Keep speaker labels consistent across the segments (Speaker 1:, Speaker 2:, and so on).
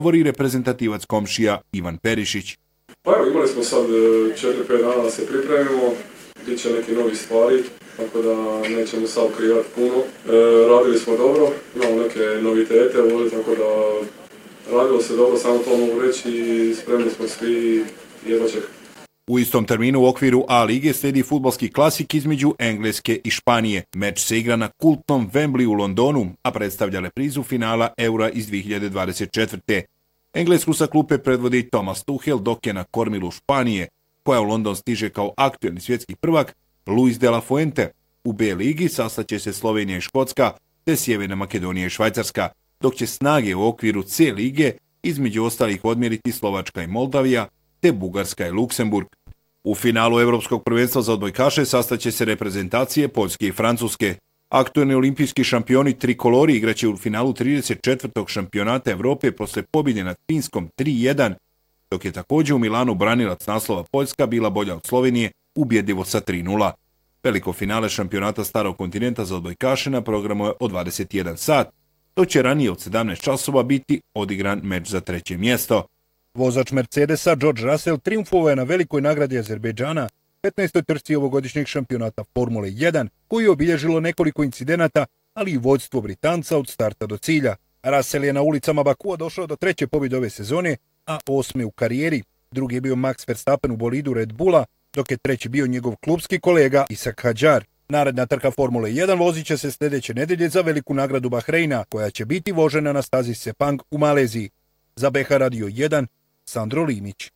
Speaker 1: govori reprezentativac Komšija Ivan Perišić.
Speaker 2: Pa evo, imali smo sad 4-5 dana da se pripremimo, bit će neke novi stvari, tako da nećemo sad okrivati puno. Radili smo dobro, imamo neke novitete ovdje, tako da radilo se dobro, samo to mogu reći i spremni smo svi jedva čekati.
Speaker 1: U istom terminu u okviru A lige slijedi fudbalski klasik između Engleske i Španije. Meč se igra na kultnom Wembley u Londonu, a predstavlja reprizu finala Eura iz 2024. Englesku sa klupe predvodi Thomas Tuchel, dok je na kormilu Španije, koja u London stiže kao aktuelni svjetski prvak, Luis de la Fuente. U B ligi sastaće se Slovenija i Škotska, te Sjeverna Makedonija i Švajcarska, dok će snage u okviru C lige između ostalih odmjeriti Slovačka i Moldavija, te Bugarska i Luksemburg. U finalu Evropskog prvenstva za odbojkaše sastaće se reprezentacije Poljske i Francuske. Aktuelni olimpijski šampioni trikolori igraće u finalu 34. šampionata Evrope posle pobjede nad Finskom 3-1, dok je također u Milanu branilac naslova Poljska bila bolja od Slovenije ubjedljivo sa 3-0. Veliko finale šampionata Starog kontinenta za odbojkaše na programu je od 21 sat, dok će ranije od 17 časova biti odigran meč za treće mjesto.
Speaker 3: Vozač Mercedesa George Russell triumfovao je na velikoj nagradi Azerbejdžana 15. trci ovogodišnjeg šampionata Formule 1, koji je obilježilo nekoliko incidenata, ali i vođstvo Britanca od starta do cilja. Russell je na ulicama Bakua došao do treće pobjede ove sezone, a 8. u karijeri. Drugi je bio Max Verstappen u bolidu Red Bulla, dok je treći bio njegov klubski kolega Ishak Hadjar. Naredna trka Formule 1 vozit će se sljedeće nedelje za veliku nagradu Bahreina, koja će biti vožena na stazi Sepang u Maleziji. Za BH Radio 1, Sandro Limić.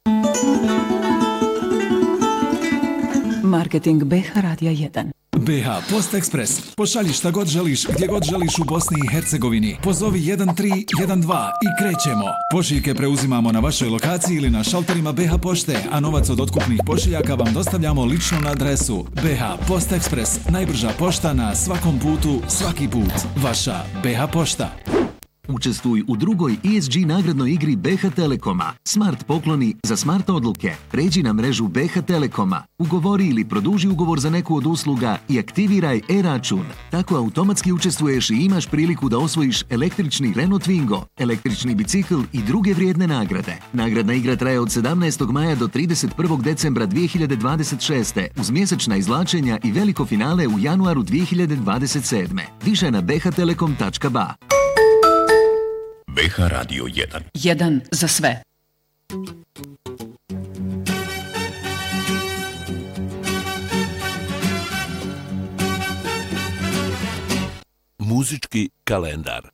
Speaker 4: Marketing BH Radija 1.
Speaker 5: BH Post Express. Pošalji šta god želiš, gdje god želiš u Bosni i Hercegovini. Pozovi 1312 i krećemo. Pošiljke preuzimamo na vašoj lokaciji ili na šalterima BH Pošte, a novac od otkupnih pošiljaka vam dostavljamo lično na adresu. BH Post Express. Najbrža pošta na svakom putu, svaki put. Vaša BH Pošta.
Speaker 6: Učestvuj u drugoj ESG nagradnoj igri BH Telekoma. Smart pokloni za smart odluke. Pređi na mrežu BH Telekoma. Ugovori ili produži ugovor za neku od usluga i aktiviraj e-račun. Tako automatski učestvuješ i imaš priliku da osvojiš električni Renault Twingo, električni bicikl i druge vrijedne nagrade. Nagradna igra traje od 17. maja do 31. decembra 2026. uz mjesečna izvlačenja i veliko finale u januaru 2027. Više na bhtelekom.ba.
Speaker 7: BH Radio 1.
Speaker 4: 1 za sve.
Speaker 7: Muzički kalendar.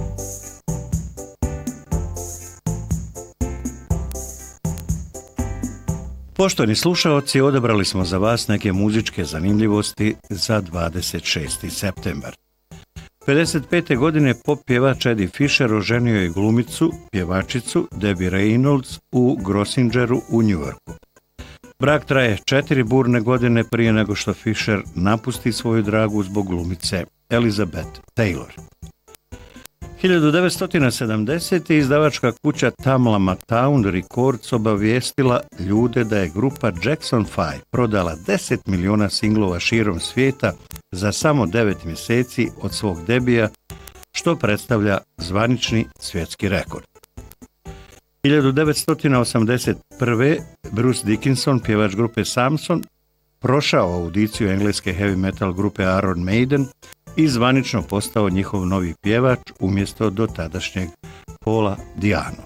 Speaker 8: Poštovani slušaoci, odabrali smo za vas neke muzičke zanimljivosti za 26. septembar. 55. godine pop pjevač Eddie Fisher oženio je glumicu, pjevačicu Debbie Reynolds u Grossingeru u New Yorku. Brak traje 4 burne godine prije nego što Fisher napusti svoju dragu zbog glumice Elizabeth Taylor. 1970. izdavačka kuća Tamla Motown Records obavijestila ljude da je grupa Jackson 5 prodala 10 miliona singlova širom svijeta za samo 9 mjeseci od svog debija, što predstavlja zvanični svjetski rekord. 1981. Bruce Dickinson, pjevač grupe Samson, prošao audiciju engleske heavy metal grupe Iron Maiden i zvanično postao njihov novi pjevač umjesto dotadašnjeg Paula Diano.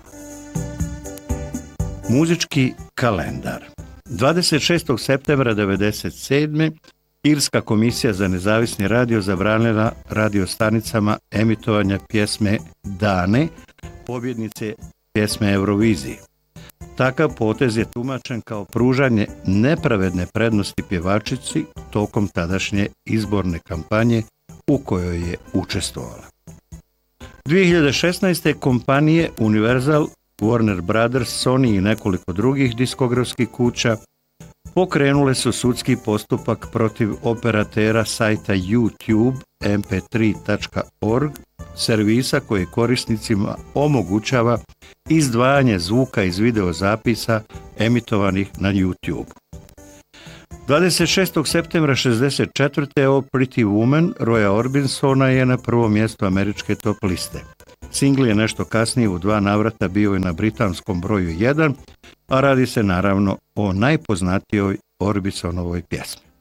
Speaker 8: Muzički kalendar. 26. septembra 1997. Irska komisija za nezavisni radio zabranila radiostanicama emitovanja pjesme Dane, pobjednice pjesme Eurovizije. Takav potez je tumačen kao pružanje nepravedne prednosti pjevačici tokom tadašnje izborne kampanje u kojoj je učestvovala. 2016. kompanije Universal, Warner Brothers, Sony i nekoliko drugih diskografskih kuća pokrenule su sudski postupak protiv operatera sajta YouTube mp3.org, servisa koji korisnicima omogućava izdvajanje zvuka iz videozapisa emitovanih na YouTube. 26. septembra 1964. O Pretty Woman Roya Orbinsona je na prvo mjesto američke top liste. Singl je nešto kasnije u 2 navrata bio i na britanskom broju 1, a radi se naravno o najpoznatijoj Orbisonovoj pjesmi.